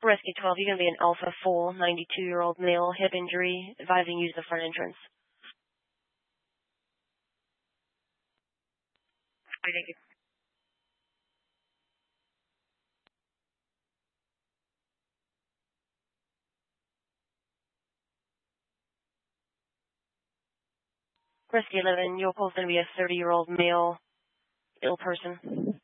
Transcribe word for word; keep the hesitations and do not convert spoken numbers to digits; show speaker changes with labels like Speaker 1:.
Speaker 1: Rescue twelve, you're going to be an Alpha full, ninety-two-year-old male, hip injury, advising use the front entrance. Thank you. Rescue eleven, your pole's going to be a thirty-year-old male, ill person.